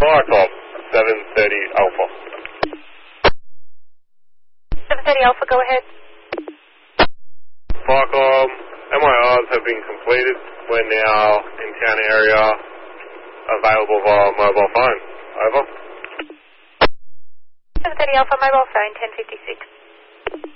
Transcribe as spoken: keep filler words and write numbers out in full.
Firecom, seven thirty Alpha. seven thirty Alpha, go ahead. Firecom, M I Rs have been completed. We're now in town area, available via mobile phone. Over. seven thirty Alpha, mobile phone, ten fifty-six.